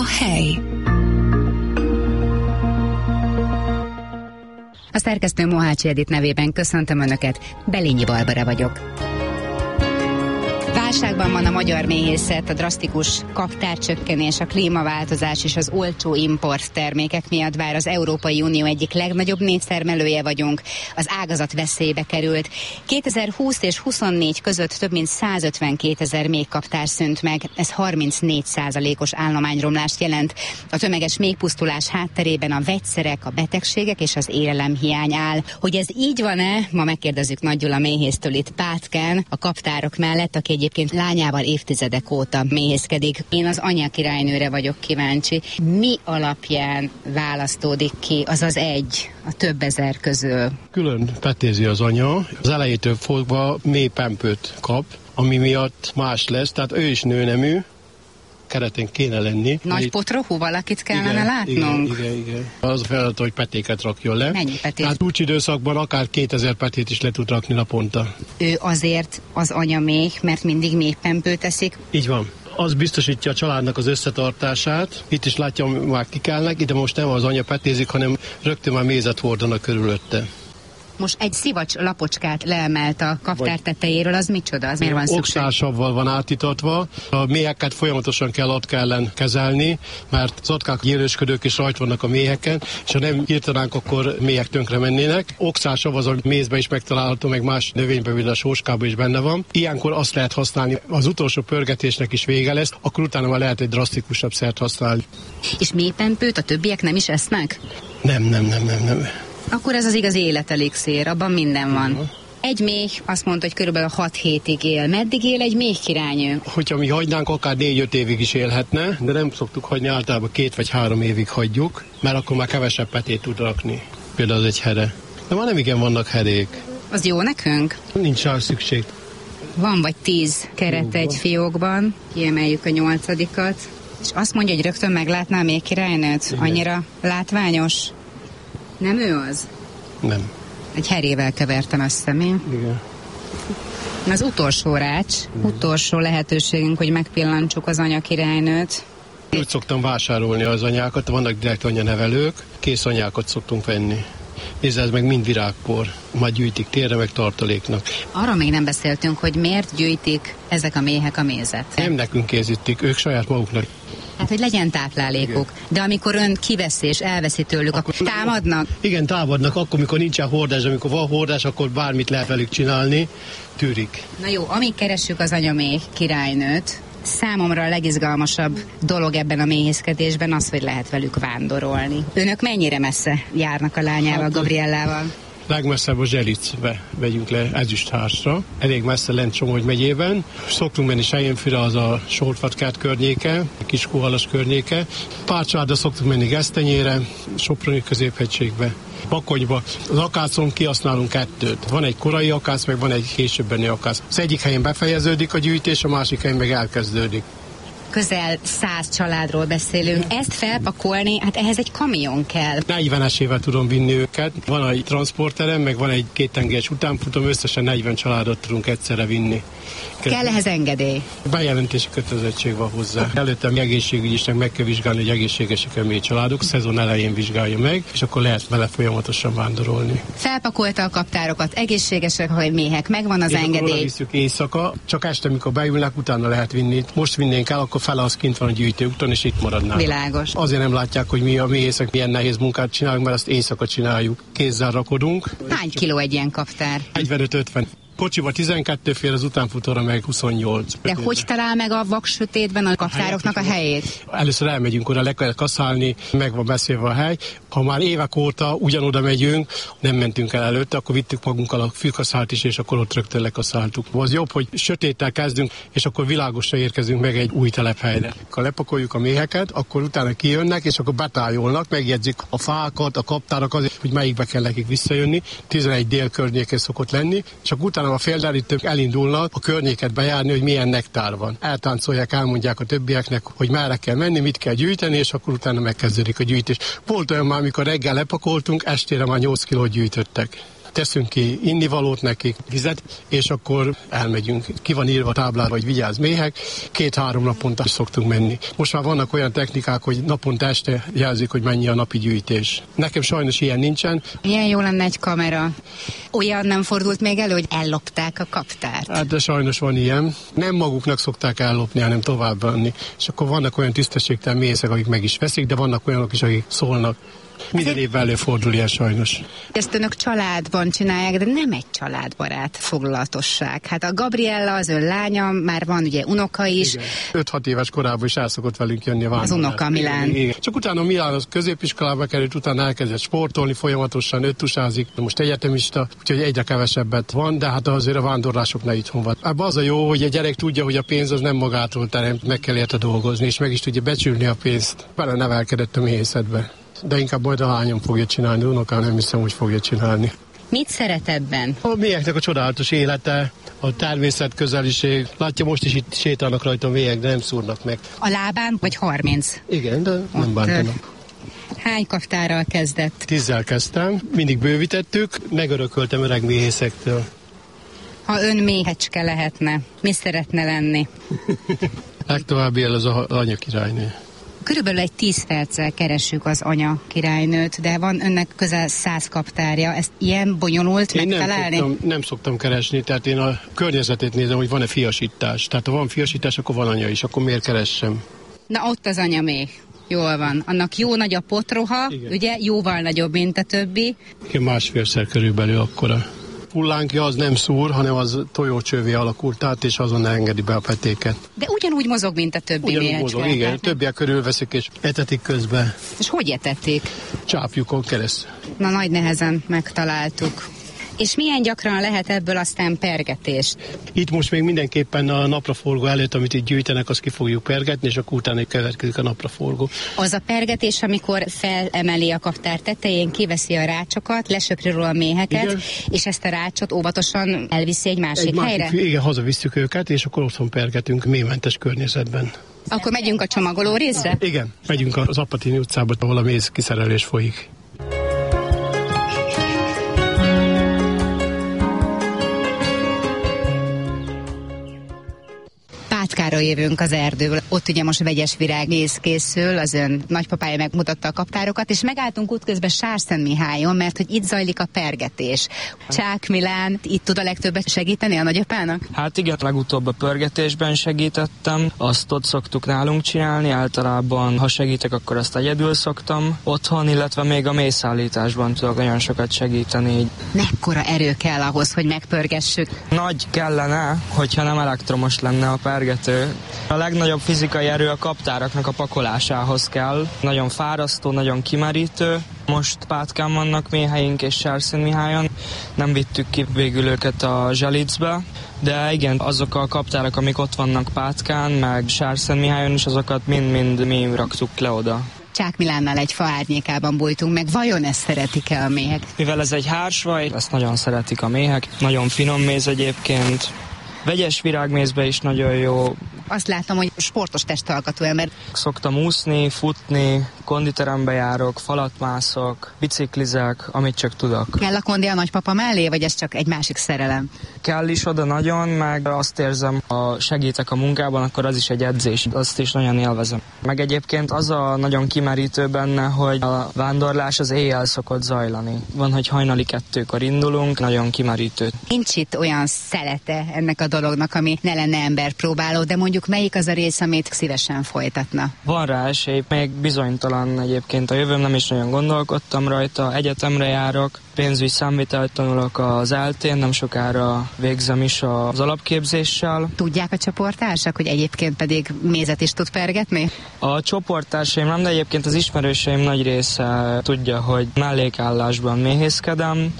A hely. A szerkesztő Mohácsi Edit nevében köszöntöm Önöket, Belényi Barbara vagyok. Válságban van a magyar méhészet, a drasztikus kaptárcsökkenés, a klímaváltozás és az olcsó import termékek miatt, bár az Európai Unió egyik legnagyobb méhtermelője vagyunk, az ágazat veszélybe került. 2020 és 24 között több mint 152 000 méhkaptár szűnt meg, ez 34%-os állományromlást jelent. A tömeges méhpusztulás hátterében a vegyszerek, a betegségek és az élelemhiány áll. Hogy ez így van-e, ma megkérdezzük Nagy Gyula méhésztől itt Pátkán, a kaptárok mellett, aki egyébként lányával évtizedek óta méhészkedik. Én az anyakirálynőre vagyok kíváncsi. Mi alapján választódik ki az egy a több ezer közül? Külön petézi az anya. Az elejétől fogva mély pempőt kap, ami miatt más lesz, tehát ő is nőnemű, keretén kéne lenni. Nagy potrohú valakit kellene látnunk? Igen. Az a feladat, hogy petéket rakjon le. Mennyi petét? Hát úgy időszakban akár 2000 petét is le tud rakni naponta. Ő azért az anyaméh, mert mindig méhpempőt eszik? Így van. Az biztosítja a családnak az összetartását. Itt is látja, már kikelnek, ide most nem az anya petézik, hanem rögtön már mézet hordanak körülötte. Most egy szivacs lapocskát leemelt a kaptár tetejéről, az micsoda? Az miért van szükség? Oxálsavval van átítatva. A méheket folyamatosan kell atka ellen kezelni, mert az atkák gyérősködők is rajt vannak a méheken, és ha nem írtanánk, akkor méhek tönkre mennének. Oxálsav az a mézbe is megtalálható, meg más növényben, mint a sóskában is benne van. Ilyenkor azt lehet használni, az utolsó pörgetésnek is vége lesz, akkor utána már lehet egy drasztikusabb szert használni. És méhpempőt a többiek nem is esznek? Nem. Akkor ez az igazi életelixér, abban minden van. Egy méh azt mondta, hogy körülbelül 6 hétig él. Meddig él egy méhkirálynő? Hogyha mi hagynánk, akár 4-5 évig is élhetne, de nem szoktuk hagyni, általában 2 vagy 3 évig hagyjuk, mert akkor már kevesebb petét tud rakni. Például az egy here. De már nem igen vannak herék. Az jó nekünk? Nincs rá szükség. Van vagy 10 keret egy fiókban, kiemeljük a 8-at, és azt mondja, hogy rögtön meglátná a méhkirálynőt? Igen. Annyira látványos? Nem ő az? Nem. Egy herével kevertem össze, mi? Igen. Az utolsó rács, utolsó lehetőségünk, hogy megpillantsuk az anyakirálynőt. Úgy szoktam vásárolni az anyákat, vannak direkt anyanevelők, kész anyákat szoktunk venni. Nézd, ez meg mind virágpor, majd gyűjtik térre, meg tartaléknak. Arról még nem beszéltünk, hogy miért gyűjtik ezek a méhek a mézet. Nem nekünk készítik, ők saját maguknak. Hát, hogy legyen táplálékuk. Igen. De amikor ön kiveszi és elveszi tőlük, akkor támadnak? Igen, támadnak, akkor, mikor nincsen hordás, amikor van hordás, akkor bármit lehet velük csinálni, tűrik. Na jó, amíg keressük az anyaméh királynőt, számomra a legizgalmasabb dolog ebben a méhészkedésben az, hogy lehet velük vándorolni. Önök mennyire messze járnak a lányával, Gabriellával? Legmesszebb a Zsericbe megyünk le Ezüsthársra, elég messze lent Somogy megyében. Szoktunk menni Selyénfűre, az a Sortvatkát környéke, Kiskunhalas környéke. Pár családra szoktunk menni Gesztenyére, Soproni középhegységbe, Bakonyba. Az akácon kihasználunk 2. Van egy korai akác, meg van egy későbbeni akác. Az egyik helyen befejeződik a gyűjtés, a másik helyen meg elkezdődik. Közel 100 családról beszélünk. Ezt felpakolni, hát ehhez egy kamion kell. 40-esével tudom vinni őket. Van egy transporterem, meg van egy 2 tengelyes utánfutam, összesen 40 családot tudunk egyszerre vinni. Kell ehhez engedély? Bejelentési kötelezettség van hozzá. Előtte a egészségügyisnek meg kell vizsgálni, hogy egészségesek a mély családok, szezon elején vizsgálja meg, és akkor lehet vele folyamatosan vándorolni. Felpakolta a kaptárokat, egészségesek a méhek, megvan az engedély. Oda visszük éjszaka, csak este, amikor beülnek, utána lehet vinni. Most vinnénk el, akkor fele az kint van a gyűjtőúton, és itt maradnánk. Világos. Azért nem látják, hogy mi a méhészek milyen nehéz munkát csinálunk, mert azt éjszaka csináljuk. Kézzel rakodunk. Hány kiló egy ilyen kaptár? 45-50. Kocsiba 12 fél, az utánfutóra meg 28. De hogy talál meg a vaksötétben a kaptároknak a helyét? Először elmegyünk oda, le kell kaszálni, meg van beszélve a hely. Ha már évek óta ugyanoda megyünk, nem mentünk el előtte, akkor vittük magunkkal a fűkaszált is, és akkor ott rögtön lekaszáltuk. Az jobb, hogy sötéttel kezdünk, és akkor világosra érkezünk meg egy új telephelyre. Ha lepakoljuk a méheket, akkor utána kijönnek, és akkor betájolnak, megjegyzik a fákat, a kaptárak, hogy melyikbe kell nekik visszajönni. 11 dél környékén szokott lenni, és akkor utána a félderítők elindulnak a környéket bejárni, hogy milyen nektár van. Eltáncolják, elmondják a többieknek, hogy merre kell menni, mit kell gyűjteni, és akkor utána megkezdődik a gyűjtés. Volt olyan már, amikor reggel lepakoltunk, estére már 8 kilót gyűjtöttek. teszünk ki innivalót nekik, vizet, és akkor elmegyünk. Ki van írva a táblára, hogy vigyázz méhek, 2-3 naponta szoktunk menni. Most már vannak olyan technikák, hogy naponta este jelzik, hogy mennyi a napi gyűjtés. Nekem sajnos ilyen nincsen. Ilyen jó lenne egy kamera. Olyan nem fordult még elő, hogy ellopták a kaptárt? Hát de sajnos van ilyen. Nem maguknak szokták ellopni, hanem továbbvenni. És akkor vannak olyan tisztességtelen méhészek, akik meg is veszik, de vannak olyanok is, akik szólnak. Minden évben előfordul ilyen sajnos. Ezt önök családban csinálják, de nem egy családbarát foglalatosság. Hát a Gabriella, az ön lánya, már van ugye unoka is. 5-6 éves korában is el szokott velünk jönni a vándorlás. Az unoka Milán. Igen. Csak utána Milán az középiskolába került, utána elkezdett sportolni, folyamatosan öttusázik. Most egyetemista, úgyhogy egyre kevesebbet van, de hát azért a vándorlásoknál itthon van. Ebben az a jó, hogy a gyerek tudja, hogy a pénz az nem magától teremt, meg kell érte dolgozni, és meg is tudja becsülni a pénzt. Bele nevelkedett a méhészetbe. De inkább majd a lányom fogja csinálni, unokám nem hiszem, hogy fogja csinálni. Mit szeret ebben? A méheknek a csodálatos élete, a természet közeliség. Látja, most is itt sétálnak rajta a méhek, de nem szúrnak meg. A lábán vagy 30? Igen, de nem bántanak. Hány kaptárral kezdett? 10-zel kezdtem, mindig bővítettük, megörököltem öreg méhészektől. Ha ön méhecske lehetne, mi szeretne lenni? Legtovább él az anya királynő. Körülbelül egy 10 perccel keressük az anya királynőt, de van önnek közel 100 kaptárja. Ezt ilyen bonyolult megtalálni? Nem szoktam keresni, tehát én a környezetét nézem, hogy van-e fiasítás. Tehát ha van fiasítás, akkor van anya is, akkor miért keressem? Na ott az anya méh. Jól van. Annak jó nagy a potroha, igen. Ugye? Jóval nagyobb, mint a többi. Igen, 1,5-szer körülbelül akkora. Hullánkja az nem szúr, hanem az tojócsővé alakult át, és azon engedi be a petéket. De ugyanúgy mozog, mint a többi méhecske. Igen, többiek körülveszik, és etetik közben. És hogy etették? Csápjukon keresztül. Na, nagy nehezen megtaláltuk. És milyen gyakran lehet ebből aztán pergetést? Itt most még mindenképpen a napraforgó előtt, amit itt gyűjtenek, azt ki fogjuk pergetni, és akkor utána következik a napraforgó. Az a pergetés, amikor felemeli a kaptár tetején, kiveszi a rácsokat, lesöpri róla a méheket, igen. És ezt a rácsot óvatosan elviszi egy másik helyre? Igen, hazavisszük őket, és akkor otthon pergetünk méhmentes környezetben. Akkor megyünk a csomagoló részre? Igen, megyünk az Apatini utcába, ahol a méz kiszerelés folyik. Pátkára jövünk az erdőből. Ott ugye most vegyes virágméz készül, az ön nagypapája megmutatta a kaptárokat, és megálltunk útközben Sárszentmihályon, mert hogy itt zajlik a pergetés. Csák Milán itt tud a legtöbbet segíteni a nagyapának? Hát igen, legutóbb a pörgetésben segítettem, azt ott szoktuk nálunk csinálni, általában ha segítek, akkor azt egyedül szoktam otthon, illetve még a méhszállításban tudok nagyon sokat segíteni. Mekkora erő kell ahhoz, hogy megpörgessük? Nagy kellene, hogyha nem elektromos lenne a pergető. A legnagyobb fizikai erő a kaptáraknak a pakolásához kell. Nagyon fárasztó, nagyon kimerítő. Most Pátkán vannak méheink és Sárszentmihályon. Nem vittük ki végül őket a Zselicbe, de igen, azok a kaptárak, amik ott vannak Pátkán, meg Sárszentmihályon is, azokat mind mi raktuk le oda. Csák Milánnal egy fa árnyékában bújtunk meg. Vajon ezt szeretik-e a méhek? Mivel ez egy hársvaj, ezt nagyon szeretik a méhek. Nagyon finom méz egyébként. Vegyes virágmézbe is nagyon jó. Azt látom, hogy sportos testalkatú ember. Szoktam úszni, futni, konditerembe járok, falat mászok, biciklizek, amit csak tudok. Kell a kondi a nagypapa mellé, vagy ez csak egy másik szerelem? Kell is oda nagyon, meg azt érzem, ha segítek a munkában, akkor az is egy edzés. Azt is nagyon élvezem. Meg egyébként az a nagyon kimerítő benne, hogy a vándorlás az éjjel szokott zajlani. Van, hogy hajnali 2-kor indulunk, nagyon kimerítő. Nincs itt olyan szelete ennek a dolognak, ami ne lenne emberpróbáló, de mondjuk melyik az a rész, amit szívesen folytatna? Van rá esély, még bizonytalan egyébként a jövőm, nem is nagyon gondolkodtam rajta, egyetemre járok, pénzügy számvitelt tanulok az ELTE-n, nem sokára végzem is az alapképzéssel. Tudják a csoporttársak, hogy egyébként pedig mézet is tud pergetni? A csoporttársaim nem, de egyébként az ismerőseim nagy része tudja, hogy mellékállásban méhészkedem,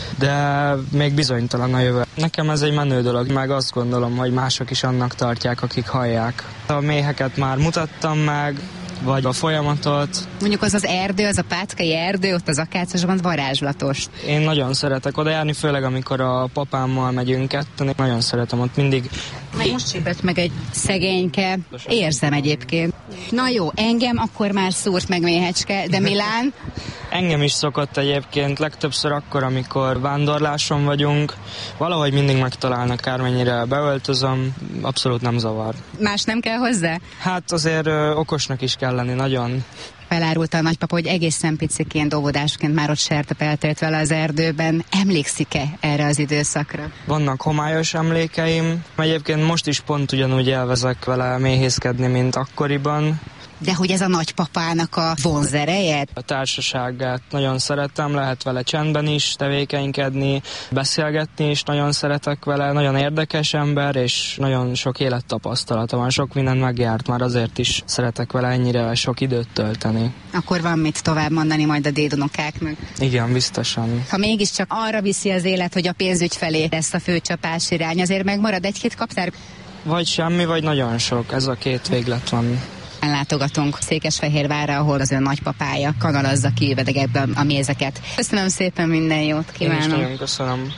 de még bizonytalan a jövő. Nekem ez egy menő dolog, meg azt gondolom, hogy mások is annak tartják, akik hallják. A méheket már mutattam meg, vagy a folyamatot. Mondjuk az erdő, az a pátkai erdő, ott az akácosban varázslatos. Én nagyon szeretek oda járni, főleg amikor a papámmal megyünk ketten. Nagyon szeretem ott mindig. Most csípett meg egy szegényke. Érzem egyébként. Na jó, engem akkor már szúrt meg méhecske, de Milán? Engem is szokott egyébként, legtöbbször akkor, amikor vándorláson vagyunk. Valahogy mindig megtalálnak, akármennyire beöltözöm, abszolút nem zavar. Más nem kell hozzá? Hát azért okosnak is kell lenni, nagyon. Felárulta a nagypapa, hogy egészen piciként óvodásként már ott sertepeltélt vele az erdőben. Emlékszik-e erre az időszakra? Vannak homályos emlékeim. Egyébként most is pont ugyanúgy élvezek vele méhészkedni, mint akkoriban. De hogy ez a nagypapának a vonzereje? A társaságát nagyon szeretem, lehet vele csendben is tevékenykedni, beszélgetni is nagyon szeretek vele, nagyon érdekes ember, és nagyon sok élettapasztalata van, sok mindent megjárt, már azért is szeretek vele ennyire sok időt tölteni. Akkor van mit tovább mondani majd a dédunokáknak? Igen, biztosan. Ha mégiscsak arra viszi az élet, hogy a pénzügy felé lesz a főcsapás irány, azért megmarad egy-két kaptár? Vagy semmi, vagy nagyon sok, ez a két véglet van. Látogatunk Székesfehérvárra, ahol az ön nagypapája kanalazza ki üvegekbe a mézeket. Köszönöm szépen, minden jót kívánok! Én is nagyon köszönöm.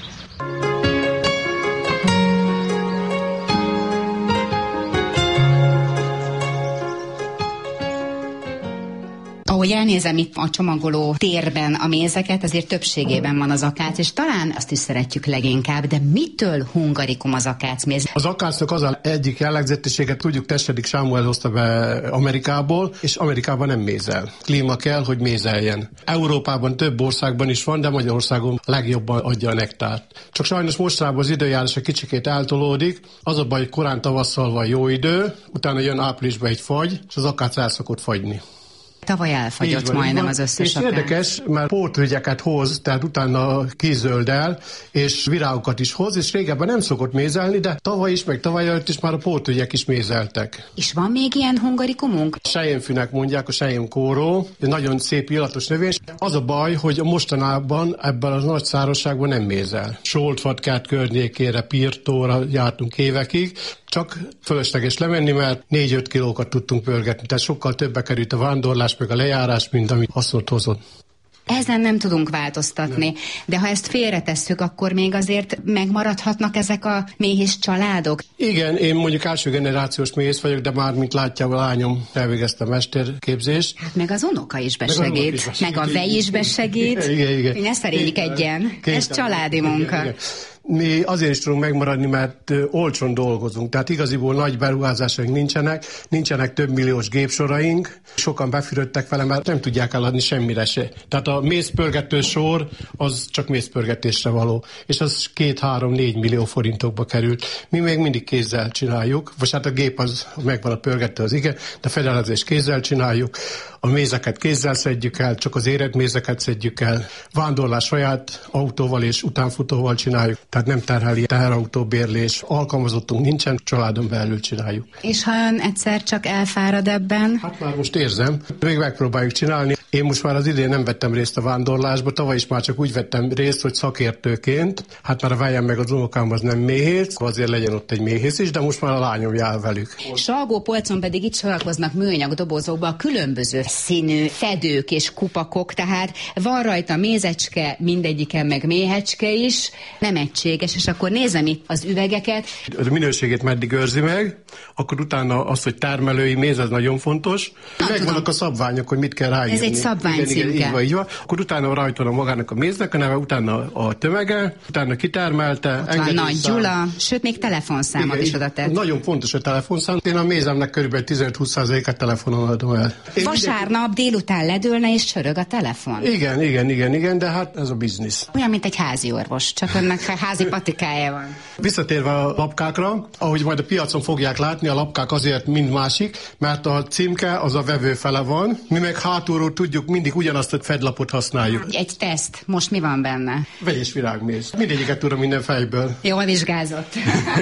Ahogy elnézem itt a csomagoló térben a mézeket, azért többségében van az akác, és talán azt is szeretjük leginkább, de mitől hungarikum az akácméz? Az akácnak az egyik jellegzetességet, tudjuk, Testedik Sámuel hozta be Amerikából, és Amerikában nem mézel. Klíma kell, hogy mézeljen. Európában több országban is van, de Magyarországon legjobban adja a nektárt. Csak sajnos mostanában az időjárás a kicsikét eltolódik, az a baj, hogy korán tavasszal van jó idő, utána jön áprilisban egy fagy, és az akác el szokott fagyni. Tavaly elfagyott majdnem az összes és érdekes, mert pótügyeket hoz, tehát utána kizöld el, és virágokat is hoz, és régebben nem szokott mézelni, de tavaly is, meg tavaly előtt is már a pótügyek is mézeltek. És van még ilyen hungarikumunk? Selyemfűnek mondják, a selyemkóró, nagyon szép illatos növény. Az a baj, hogy mostanában ebben a nagy szárazságban nem mézel. Soltfatkát környékére, Pirtóra jártunk évekig, csak fölösleges lemenni, mert 4-5 kilókat tudtunk pörgetni, tehát sokkal többe került a vándorlás, meg a lejárás, mint ami hasznot hozott. Ezen nem tudunk változtatni, de ha ezt félretesszük, akkor még azért megmaradhatnak ezek a méhész családok? Igen, én mondjuk első generációs méhész vagyok, de már, mint látja, a lányom elvégezte a mesterképzést. Hát meg az unoka is besegít, meg a vej is besegít. Igen. Ne szerénykedjen, ez családi munka. Igen. Mi azért is tudunk megmaradni, mert olcsón dolgozunk. Tehát igaziból nagy beruházásaink nincsenek több milliós gépsoraink. Sokan befürödtek vele, mert nem tudják eladni semmire se. Tehát a mézpörgető sor az csak mézpörgetésre való. És az 2-3-4 millió forintokba került. Mi még mindig kézzel csináljuk. Vagy hát a gép az megvan, a pörgető az igen, de a fedelezést kézzel csináljuk. A mézeket kézzel szedjük el, csak az érett mézeket szedjük el. Vándorlás saját autóval és utánfutóval csináljuk. Tehát nem terheli teherautóbérlés, alkalmazottunk nincsen, családon belül csináljuk. És ha ön egyszer csak elfárad ebben? Hát már most érzem, még megpróbáljuk csinálni. Én most már az idén nem vettem részt a vándorlásba, tavaly is már csak úgy vettem részt, hogy szakértőként. Hát már a vejem meg az unokám az nem méhész, azért legyen ott egy méhész is, de most már a lányom jár velük. Salgópolcon pedig itt sorakoznak műanyag dobozokba a különböző színű fedők és kupakok, tehát van rajta mézecske, mindegyiken meg méhecske is, nem egységes, és akkor nézem itt az üvegeket. A minőségét meddig őrzi meg, akkor utána az, hogy termelői méz, ez nagyon fontos. Megvannak a szabványok, hogy mit kell ráírni. Ez egy szabványcímke. Így van. Akkor utána rajta van magának a méznek a neve, utána a tömege, utána kitermelte. Ott van Nagy Gyula, sőt még telefonszámot is oda tett. Nagyon fontos a telefonszám. Én a mézemnek körülbelül 15-20%-át telefonon adom el. Vasárnap délután ledőlne és csörög a telefon. Igen, de hát ez a biznisz. Olyan, mint egy házi orvos, csak önnek házi patikája van. Visszatérve a lapkákra, ahogy majd a piacon fogják látni, a lapkák azért mind másik, mert a címke az a vevő fele van, mi meg hátulról tudjuk, mindig ugyanazt a fedlapot használjuk. Egy teszt, most mi van benne? Vegyes virágméz. Mindegyiket tudom minden fejből. Jól vizsgázott.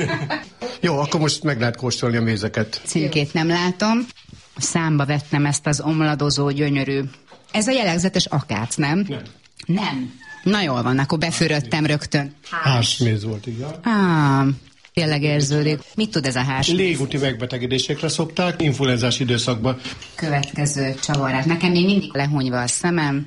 Jó, akkor most meg lehet kóstolni a mézeket. Címkét nem látom. Számba vettem ezt az omladozó, gyönyörű. Ez a jellegzetes akác, nem? Nem. Na jól van, akkor befürödtem rögtön. Hársméz volt, igen. Tényleg érződik. Mit tud ez a hársméz? Légúti megbetegedésekre szokták, influenzás időszakban. Következő csavarás. Nekem még mindig lehúnyva a szemem.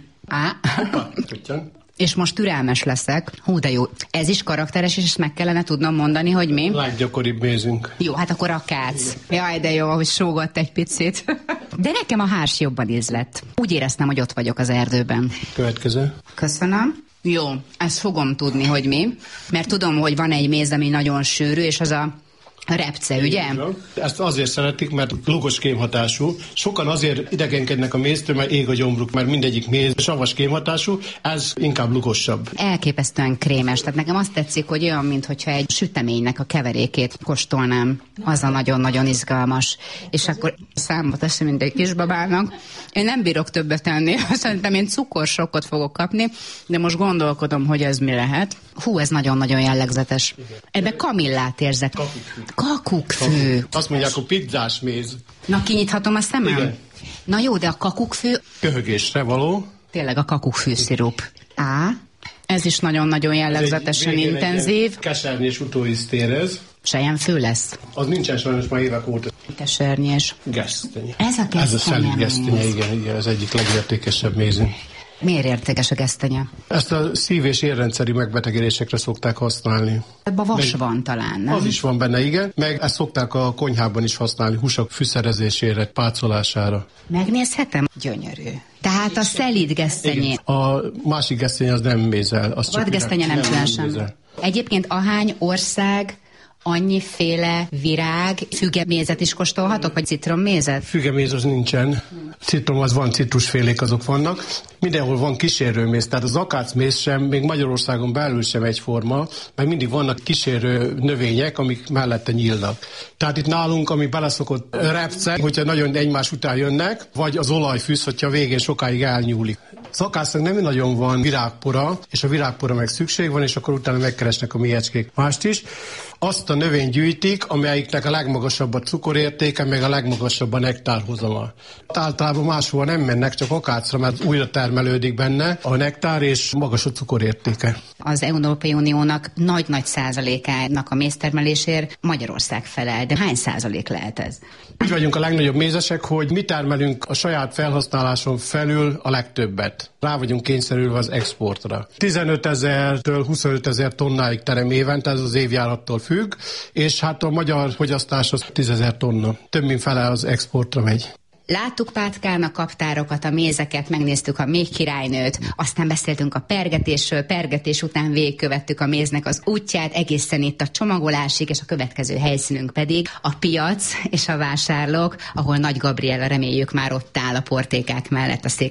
És most türelmes leszek. Hú, de jó. Ez is karakteres, és ezt meg kellene tudnom mondani, hogy mi? Leggyakoribb mézünk. Jó, hát akkor akác. Jaj, de jó, hogy sógott egy picit. De nekem a hárs jobban ízlett. Úgy éreztem, hogy ott vagyok az erdőben. Következő. Köszönöm. Jó, ezt fogom tudni, hogy mi, mert tudom, hogy van egy méz, ami nagyon sűrű, és az a repce, ugye? Ezt azért szeretik, mert lugos kémhatású. Sokan azért idegenkednek a méztől, mert ég a gyomruk, mert mindegyik méz savas kémhatású, ez inkább lugosabb. Elképesztően krémes, tehát nekem azt tetszik, hogy olyan, mintha egy süteménynek a keverékét kóstolnám. Az a nagyon-nagyon izgalmas. És akkor számba teszem, mint egy kisbabának. Én nem bírok többet enni, szerintem én cukorsokkot fogok kapni, de most gondolkodom, hogy ez mi lehet. Hú, ez nagyon-nagyon jellegzetes. Ebbe kamillát érzek. Kakukkfű. Azt mondják, hogy pizzás méz. Na, kinyithatom a szemem? Igen. Na jó, de a kakukkfű... Köhögésre való. Tényleg a kakukkfű szirup. Ez is nagyon-nagyon jellegzetesen intenzív. Kesernyés utóízt érez. Selyemfő lesz. Az nincsen sajnos már évek óta. Kesernyés. Gesztenye. Ez a gesztenye. Ez a szelíd gesztenye, igen, az egyik legértékesebb mézünk. Miért értékes a gesztenye? Ezt a szív- és érrendszeri megbetegedésekre szokták használni. Ebben vas van talán, nem? Az is van benne, igen. Meg ezt szokták a konyhában is használni, húsak fűszerezésére, pácolására. Megnézhetem? Gyönyörű. Tehát a szelíd gesztenyé. A másik gesztenye az nem mézel. Vadgesztenye nem különösen. Egyébként ahány ország, annyiféle virág, fügemézet is kóstolhatok, vagy citrommézet? Fügeméz az nincsen. Citrom az van, citrusfélék azok vannak. Mindenhol van kísérőméz, tehát az akácméz sem, még Magyarországon belül sem egyforma, mert mindig vannak kísérő növények, amik mellette nyílnak. Tehát itt nálunk, ami beleszokott repce, hogyha nagyon egymás után jönnek, vagy az olajfűsz, hogyha végén sokáig elnyúlik. Az akácnak nem nagyon van virágpora, és a virágpora meg szükség van, és akkor utána megkeresnek a méhecskék mást is. Azt a növényt gyűjtik, amelyiknek a legmagasabb a cukorértéke, meg a legmagasabb a nektárhozama. Általában máshova nem mennek, csak akácra, mert újra termelődik benne a nektár, és magas a cukorértéke. Az Európai Uniónak nagy-nagy százalékának a méztermelésért Magyarország felel, de hány százalék lehet ez? Úgy vagyunk a legnagyobb mézesek, hogy mi termelünk a saját felhasználáson felül a legtöbbet. Rá vagyunk kényszerülve az exportra. 15 000-től 25 000 tonnáig terem évente, ez az évjárattól függ, és hát a magyar fogyasztás az 10 000 tonna. Több mint fele az exportra megy. Láttuk Pátkán a kaptárokat, a mézeket, megnéztük a méhkirálynőt, aztán beszéltünk a pergetésről, pergetés után végigkövettük a méznek az útját, egészen itt a csomagolásig, és a következő helyszínünk pedig a piac és a vásárlók, ahol Nagy Gabriella, reméljük, már ott áll a portékák mellett a szék